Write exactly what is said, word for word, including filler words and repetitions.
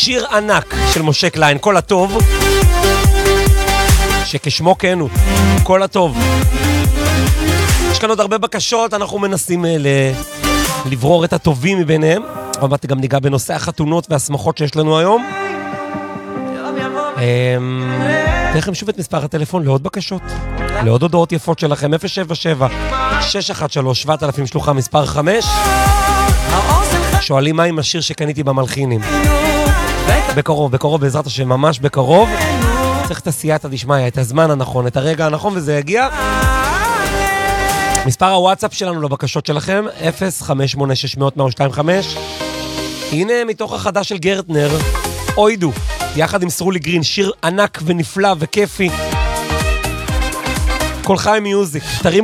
שיר ענק של משה קליין, כל הטוב, שכשמו כן הוא, כל הטוב. יש כאן עוד הרבה בקשות, אנחנו מנסים ל... לברור את הטובים מביניהם. עוד מעט גם ניגע בנושא החתונות והשמחות שיש לנו היום. אתן לכם שוב את מספר הטלפון לעוד בקשות, לעוד הודעות יפות שלכם. אפס שבע שבע שש אחת שלוש שבע אלף שלוחה מספר חמש. שואלים מה עם השיר שקניתי במלחינים. בקרוב, בקרוב בעזרת השם, ממש בקרוב. צריך את הסייעתא דשמיא, את הזמן הנכון, את הרגע הנכון, וזה יגיע. מספר הוואטסאפ שלנו לבקשות שלכם, אפס חמש שמונה שש מאות מאה שתיים וחמש. הנה מתוך החדש של גרטנר, אוידו, יחד עם סרולי גרין, שיר ענק ונפלא וכיפי. כל חיים מיוזיק, תרימו